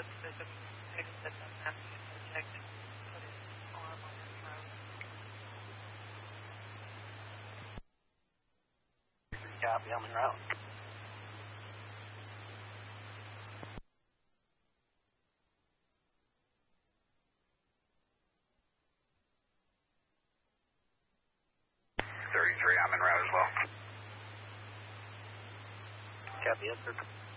there's a student that doesn't have to use their check to put his arm on his throat. Copy, I'm en route. I'm en route as well. Copy, yes, sir.